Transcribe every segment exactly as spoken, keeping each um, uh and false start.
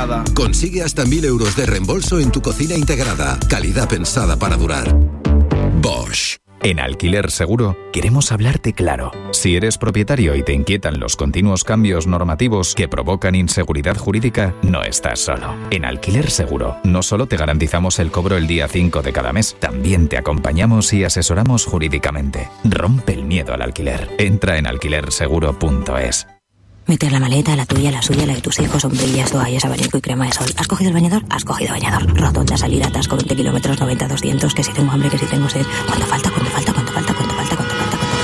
integrada. Consigue hasta mil euros de reembolso en tu cocina integrada. Calidad pensada para durar. Bosch. En Alquiler Seguro queremos hablarte claro. Si eres propietario y te inquietan los continuos cambios normativos que provocan inseguridad jurídica, no estás solo. En Alquiler Seguro no solo te garantizamos el cobro el día cinco de cada mes, también te acompañamos y asesoramos jurídicamente. Rompe el miedo al alquiler. Entra en alquiler seguro punto es. Meter la maleta, la tuya, la suya, la de tus hijos, sombrillas, toallas, abanico y crema de sol. ¿Has cogido el bañador? Has cogido bañador. Rotonda, salida, atasco, veinte kilómetros, noventa, doscientos, que si tengo hambre, que si tengo sed. ¿Cuánto falta? ¿Cuánto falta? ¿Cuánto falta? ¿Cuánto falta? ¿Cuánto falta? ¿Cuánto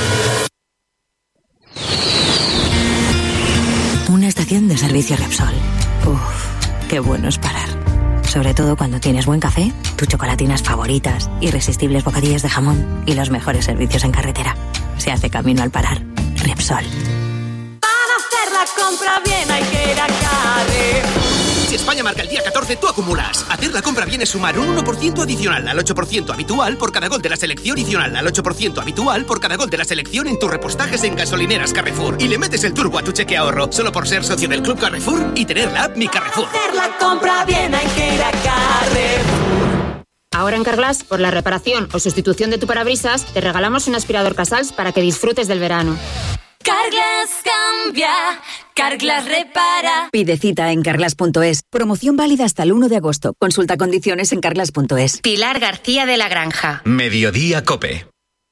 falta? Una estación de servicio Repsol. Uff, qué bueno es parar. Sobre todo cuando tienes buen café, tus chocolatinas favoritas, irresistibles bocadillos de jamón y los mejores servicios en carretera. Se hace camino al parar. Repsol. La compra bien hay que ir a Carrefour. Si España marca el día catorce, tú acumulas. Hacer la compra bien es sumar un uno por ciento adicional al ocho por ciento habitual por cada gol de la selección, adicional al ocho por ciento habitual por cada gol de la selección en tus repostajes en gasolineras Carrefour. Y le metes el turbo a tu cheque ahorro, solo por ser socio del Club Carrefour y tener la app Mi Carrefour. Hacer la compra bien hay que ir a Carrefour. Ahora en Carglass, por la reparación o sustitución de tu parabrisas, te regalamos un aspirador Casals para que disfrutes del verano. Carglass cambia, Carglass repara. Pide cita en carglass punto es. Promoción válida hasta el uno de agosto. Consulta condiciones en carglass punto es. Pilar García de la Granja. Mediodía Cope.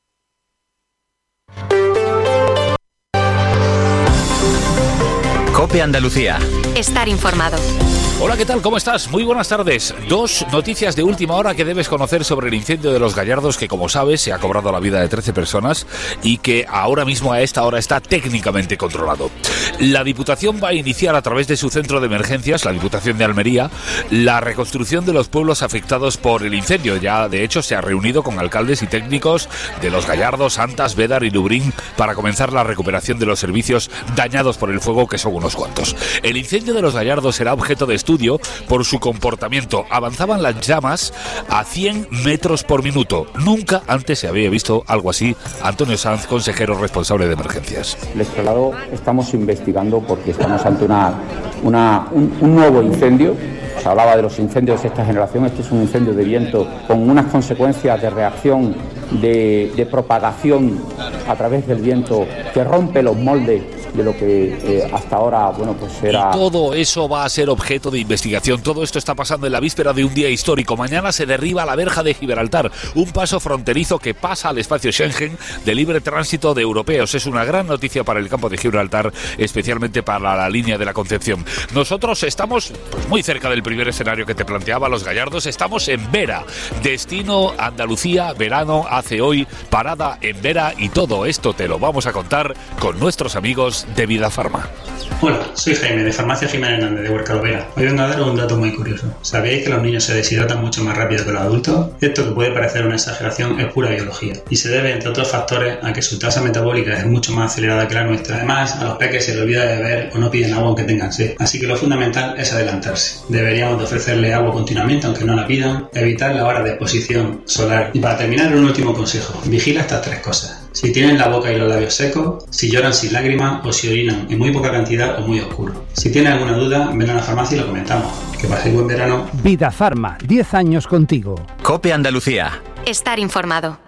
Cope Andalucía. Estar informado. Hola, ¿qué tal? ¿Cómo estás? Muy buenas tardes. Dos noticias de última hora que debes conocer sobre el incendio de Los Gallardos, que como sabes se ha cobrado la vida de trece personas y que ahora mismo a esta hora está técnicamente controlado. La Diputación va a iniciar a través de su centro de emergencias, la Diputación de Almería, la reconstrucción de los pueblos afectados por el incendio. Ya de hecho se ha reunido con alcaldes y técnicos de Los Gallardos, Santas, Bédar y Lubrín para comenzar la recuperación de los servicios dañados por el fuego, que son unos cuantos. El incendio de Los Gallardos será objeto de estudio por su comportamiento. Avanzaban las llamas a cien metros por minuto. Nunca antes se había visto algo así. Antonio Sanz, consejero responsable de emergencias. Les traslado, estamos investigando porque estamos ante una, una, un, un nuevo incendio. Se hablaba de los incendios de esta generación. Este es un incendio de viento con unas consecuencias de reacción, de, de propagación a través del viento que rompe los moldes de lo que eh, hasta ahora, bueno, pues era... Y todo eso va a ser objeto de investigación. Todo esto está pasando en la víspera de un día histórico. Mañana se derriba la verja de Gibraltar, un paso fronterizo que pasa al espacio Schengen de libre tránsito de europeos. Es una gran noticia para el campo de Gibraltar, especialmente para la línea de la Concepción. Nosotros estamos pues, muy cerca del primer escenario que te planteaba, Los Gallardos. Estamos en Vera, destino Andalucía, verano hace hoy, parada en Vera, y todo esto te lo vamos a contar con nuestros amigos de Vida Farma. Hola, soy Jaime de Farmacia Jiménez Hernández de Huerca Lovera. Hoy vengo a daros un dato muy curioso. ¿Sabéis que los niños se deshidratan mucho más rápido que los adultos? Esto, que puede parecer una exageración, es pura biología y se debe, entre otros factores, a que su tasa metabólica es mucho más acelerada que la nuestra. Además, a los peques se les olvida de beber o no piden agua aunque tengan sed. Así que lo fundamental es adelantarse. Deberíamos de ofrecerle agua continuamente aunque no la pidan, evitar la hora de exposición solar. Y para terminar, un último consejo. Vigila estas tres cosas. Si tienen la boca y los labios secos, si lloran sin lágrimas o si orinan en muy poca cantidad o muy oscuro. Si tienen alguna duda, ven a la farmacia y lo comentamos. Que paséis buen verano. Vida Farma, diez años contigo. Cope Andalucía. Estar informado.